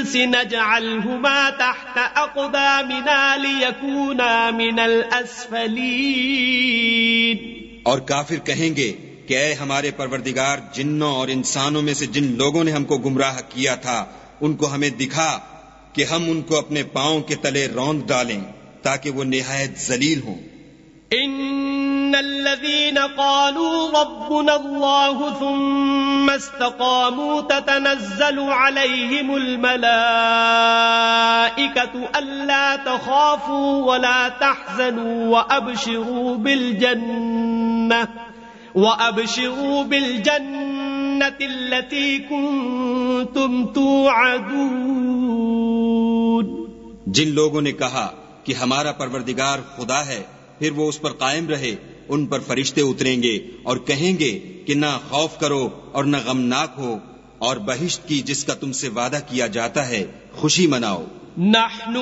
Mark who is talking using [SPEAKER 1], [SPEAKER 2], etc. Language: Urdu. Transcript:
[SPEAKER 1] الشمس نجعلهما تحت أقدامنا ليكونا من الأسفلين.
[SPEAKER 2] اور کافر کہیں گے کہ اے ہمارے پروردگار، جنوں اور انسانوں میں سے جن لوگوں نے ہم کو گمراہ کیا تھا ان کو ہمیں دکھا کہ ہم ان کو اپنے پاؤں کے تلے روند ڈالیں تاکہ وہ نہایت ذلیل ہوں.
[SPEAKER 1] ان الذين قالوا ربنا الله ثم استقاموا تتنزل عليهم الملائكة ألا تخافوا ولا تحزنوا وأبشروا بالجنة التي كنتم توعدون.
[SPEAKER 2] جن لوگوں نے کہا کہ ہمارا پروردگار خدا ہے، پھر وہ اس پر قائم رہے، ان پر فرشتے اتریں گے اور کہیں گے کہ نہ خوف کرو اور نہ غمناک ہو، اور بہشت کی جس کا تم سے وعدہ کیا جاتا ہے خوشی مناؤ.
[SPEAKER 1] نحن